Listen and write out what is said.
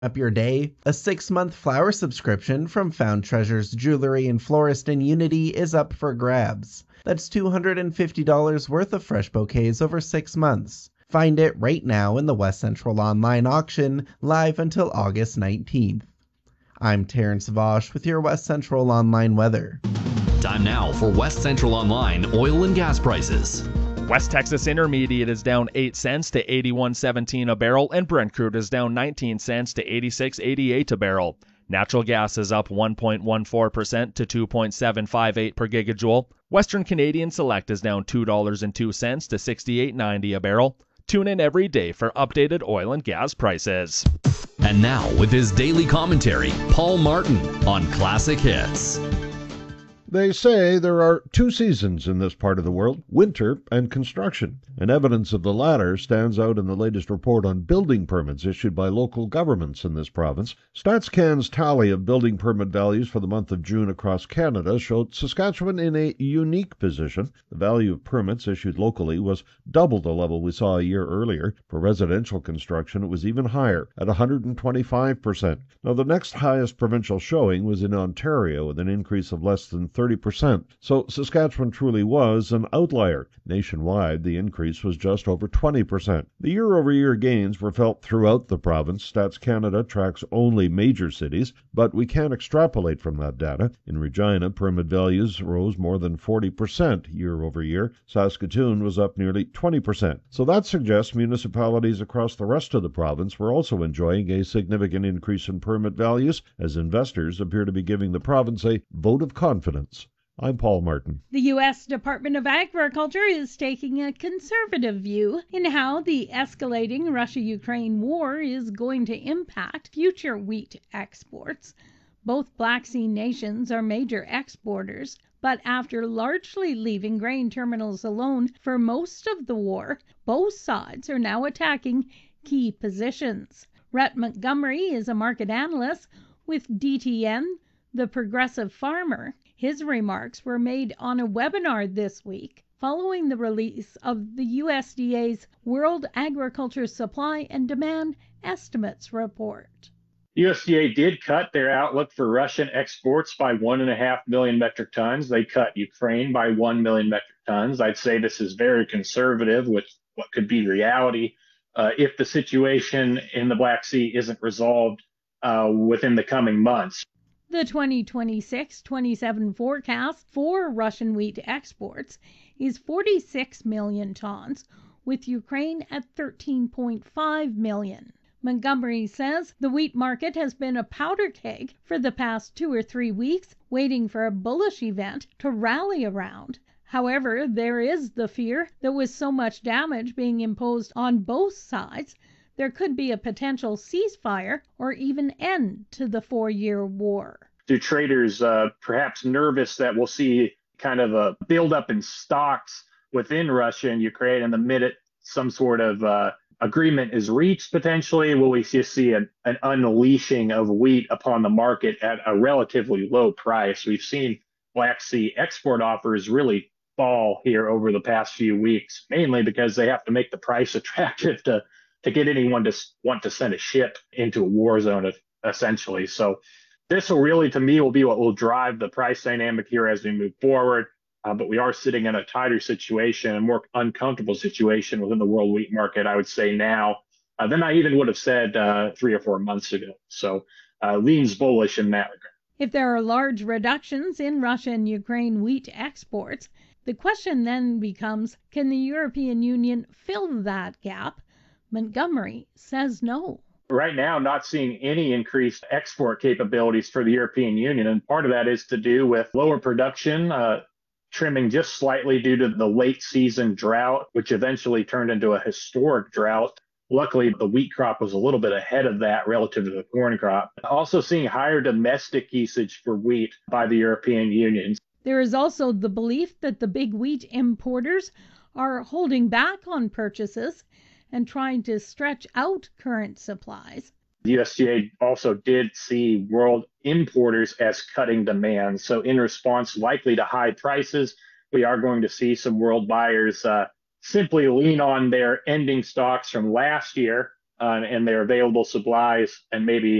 Up your day, a 6-month flower subscription from Found Treasures Jewelry and Florist in Unity is up for grabs. That's $250 worth of fresh bouquets over 6 months. Find it right now in the West Central Online auction, live until August 19th. I'm Terrence Vosch with your West Central Online weather. Time now for West Central Online oil and gas prices. West Texas Intermediate is down 8 cents to 81.17 a barrel, and Brent crude is down 19 cents to 86.88 a barrel. Natural gas is up 1.14% to 2.758 per gigajoule. Western Canadian Select is down $2.02 to 68.90 a barrel. Tune in every day for updated oil and gas prices. And now, with his daily commentary, Paul Martin on Classic Hits. They say there are two seasons in this part of the world, winter and construction, and evidence of the latter stands out in the latest report on building permits issued by local governments in this province. StatsCan's tally of building permit values for the month of June across Canada showed Saskatchewan in a unique position. The value of permits issued locally was double the level we saw a year earlier. For residential construction, it was even higher, at 125%. Now, the next highest provincial showing was in Ontario, with an increase of less than 30%. So Saskatchewan truly was an outlier. Nationwide, the increase was just over 20%. The year-over-year gains were felt throughout the province. Stats Canada tracks only major cities, but we can't extrapolate from that data. In Regina, permit values rose more than 40% year-over-year. Saskatoon was up nearly 20%. So that suggests municipalities across the rest of the province were also enjoying a significant increase in permit values, as investors appear to be giving the province a vote of confidence. I'm Paul Martin. The U.S. Department of Agriculture is taking a conservative view in how the escalating Russia-Ukraine war is going to impact future wheat exports. Both Black Sea nations are major exporters, but after largely leaving grain terminals alone for most of the war, both sides are now attacking key positions. Rhett Montgomery is a market analyst with DTN, the Progressive Farmer. His remarks were made on a webinar this week following the release of the USDA's World Agriculture Supply and Demand Estimates report. USDA did cut their outlook for Russian exports by 1.5 million metric tons. They cut Ukraine by 1 million metric tons. I'd say this is very conservative with what could be reality if the situation in the Black Sea isn't resolved within the coming months. The 2026-27 forecast for Russian wheat exports is 46 million tons, with Ukraine at 13.5 million. Montgomery says the wheat market has been a powder keg for the past 2 or 3 weeks, waiting for a bullish event to rally around. However, there is the fear that with so much damage being imposed on both sides, there could be a potential ceasefire or even end to the 4-year war. Do traders perhaps nervous that we'll see kind of a buildup in stocks within Russia and Ukraine, and the minute some sort of agreement is reached potentially, will we just see an unleashing of wheat upon the market at a relatively low price? We've seen Black Sea export offers really fall here over the past few weeks, mainly because they have to make the price attractive to get anyone to want to send a ship into a war zone, essentially. So this will really, to me, will be what will drive the price dynamic here as we move forward. But we are sitting in a tighter situation, a more uncomfortable situation within the world wheat market, I would say now, than I even would have said 3 or 4 months ago. So leans bullish in that regard. If there are large reductions in Russia and Ukraine wheat exports, the question then becomes, can the European Union fill that gap? Montgomery says no. Right now, not seeing any increased export capabilities for the European Union. And part of that is to do with lower production, trimming just slightly due to the late season drought, which eventually turned into a historic drought. Luckily, the wheat crop was a little bit ahead of that relative to the corn crop. Also seeing higher domestic usage for wheat by the European Union. There is also the belief that the big wheat importers are holding back on purchases and trying to stretch out current supplies. The USDA also did see world importers as cutting demand. So in response likely to high prices, we are going to see some world buyers simply lean on their ending stocks from last year and their available supplies, and maybe